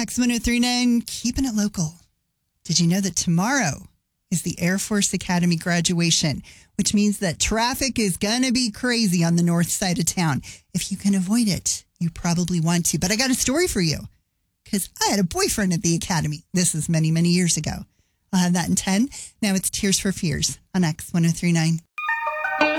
X1039, keeping it local. Did you know that tomorrow is the Air Force Academy graduation, which means that traffic is going to be crazy on the north side of town. If you can avoid it, you probably want to. But I got a story for you because I had a boyfriend at the academy. This is many, many years ago. I'll have that in 10. Now it's Tears for Fears on X1039.